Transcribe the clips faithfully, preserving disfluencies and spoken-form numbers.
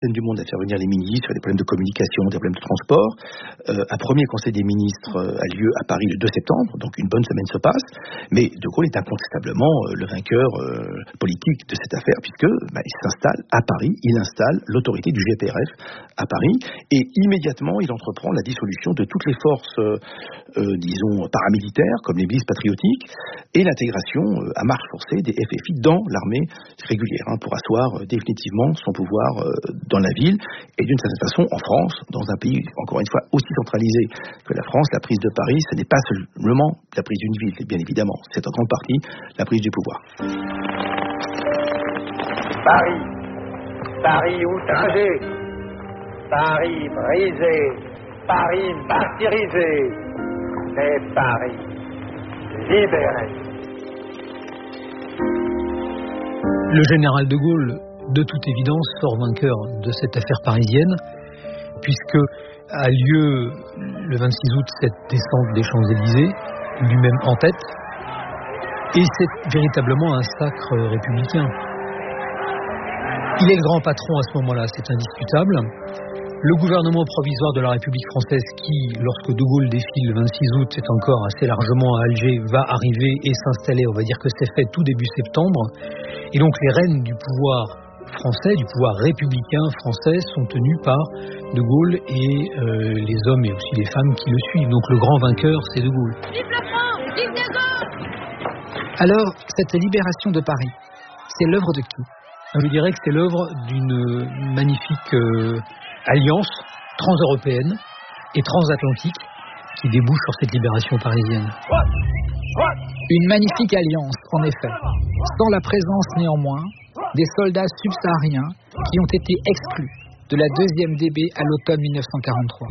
du monde à faire venir les ministres, des problèmes de communication, des problèmes de transport. Euh, un premier conseil des ministres euh, a lieu à Paris le deux septembre, donc une bonne semaine se passe, mais De Gaulle est incontestablement euh, le vainqueur euh, politique de cette affaire, puisque bah, il s'installe à Paris, il installe l'autorité du G P R F à Paris, et immédiatement il entreprend la dissolution de toutes les forces, euh, euh, disons, paramilitaires, comme l'Église patriotique, et l'intégration euh, à marche forcée des F F I dans l'armée régulière, hein, pour asseoir euh, définitivement son pouvoir euh, dans la ville, et d'une certaine façon en France, dans un pays encore une fois aussi centralisé que la France, la prise de Paris, ce n'est pas seulement la prise d'une ville, bien évidemment, c'est en grande partie la prise du pouvoir. Paris, Paris outragé, Paris brisé, Paris martyrisé, mais Paris libéré. Le général de Gaulle, de toute évidence, sort vainqueur de cette affaire parisienne, puisque a lieu le vingt-six août cette descente des Champs-Élysées, lui-même en tête, et c'est véritablement un sacre républicain. Il est le grand patron à ce moment-là, c'est indiscutable. Le gouvernement provisoire de la République française qui, lorsque De Gaulle défile le vingt-six août, c'est encore assez largement à Alger, va arriver et s'installer, on va dire que c'est fait tout début septembre. Et donc les rênes du pouvoir français, du pouvoir républicain français, sont tenus par De Gaulle et euh, les hommes et aussi les femmes qui le suivent. Donc le grand vainqueur, c'est De Gaulle. Vive la France, vive De Gaulle! Alors, cette libération de Paris, c'est l'œuvre de qui? Je dirais que c'est l'œuvre d'une magnifique euh, alliance transeuropéenne et transatlantique qui débouche sur cette libération parisienne. Une magnifique alliance, en effet, sans la présence néanmoins des soldats subsahariens qui ont été exclus de la deuxième D B à l'automne mille neuf cent quarante-trois.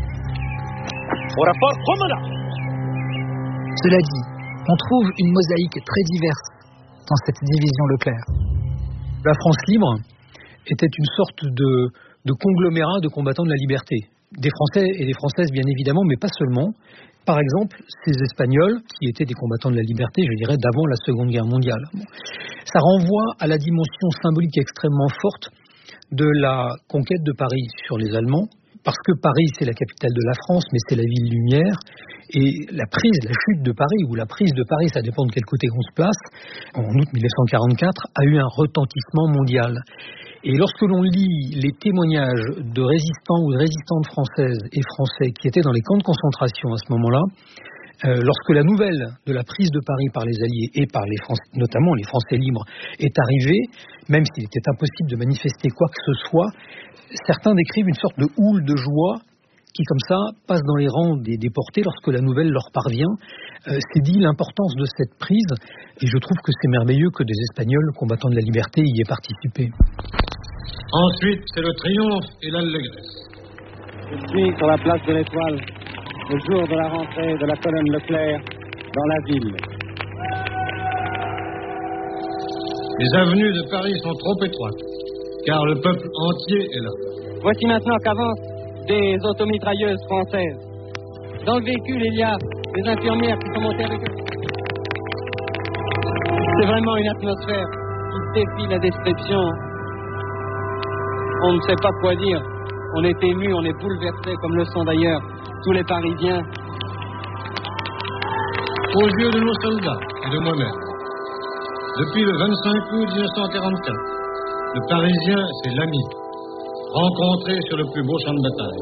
Cela dit, on trouve une mosaïque très diverse dans cette division Leclerc. La France libre était une sorte de, de conglomérat de combattants de la liberté. Des Français et des Françaises, bien évidemment, mais pas seulement. Par exemple, ces Espagnols, qui étaient des combattants de la liberté, je dirais, d'avant la Seconde Guerre mondiale. Bon. Ça renvoie à la dimension symbolique extrêmement forte de la conquête de Paris sur les Allemands, parce que Paris, c'est la capitale de la France, mais c'est la ville lumière, et la prise, la chute de Paris, ou la prise de Paris, ça dépend de quel côté on se place, en août mille neuf cent quarante-quatre, a eu un retentissement mondial. Et lorsque l'on lit les témoignages de résistants ou de résistantes françaises et français qui étaient dans les camps de concentration à ce moment-là, euh, lorsque la nouvelle de la prise de Paris par les Alliés et par les Français, notamment les Français libres, est arrivée, même s'il était impossible de manifester quoi que ce soit, certains décrivent une sorte de houle de joie qui, comme ça, passe dans les rangs des déportés lorsque la nouvelle leur parvient. Euh, c'est dit l'importance de cette prise, et je trouve que c'est merveilleux que des Espagnols combattants de la liberté y aient participé. Ensuite, c'est le triomphe et l'allégresse. Je suis sur la place de l'Étoile, le jour de la rentrée de la colonne Leclerc dans la ville. Les avenues de Paris sont trop étroites, car le peuple entier est là. Voici maintenant qu'avancent des automitrailleuses françaises. Dans le véhicule, il y a des infirmières qui sont montées avec eux. C'est vraiment une atmosphère qui défie la description. On ne sait pas quoi dire. On est ému, on est bouleversé, comme le sont d'ailleurs tous les Parisiens. Aux yeux de nos soldats et de moi-même, depuis le vingt-cinq août mille neuf cent quarante-quatre, le Parisien, c'est l'ami, rencontré sur le plus beau champ de bataille.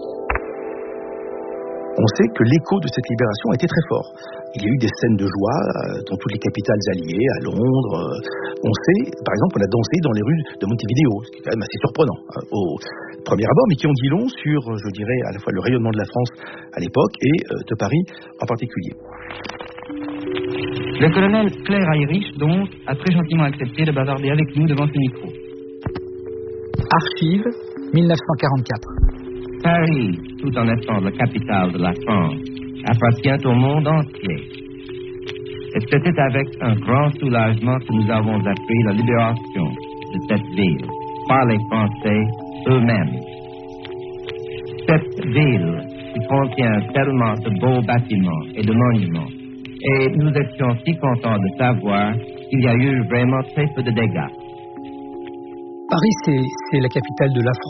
On sait que l'écho de cette libération a été très fort. Il y a eu des scènes de joie dans toutes les capitales alliées, à Londres. On sait, par exemple, on a dansé dans les rues de Montevideo, ce qui est quand même assez surprenant au premier abord, mais qui ont dit long sur, je dirais, à la fois le rayonnement de la France à l'époque et de Paris en particulier. Le colonel Claire Irish, donc, a très gentiment accepté de bavarder avec nous devant ce micro. Archives, mille neuf cent quarante-quatre. Paris, tout en étant la capitale de la France, appartient au monde entier. Et c'était avec un grand soulagement que nous avons appris la libération de cette ville par les Français eux-mêmes. Cette ville qui contient tellement de beaux bâtiments et de monuments. Et nous étions si contents de savoir qu'il y a eu vraiment très peu de dégâts. Paris, c'est, c'est la capitale de la France.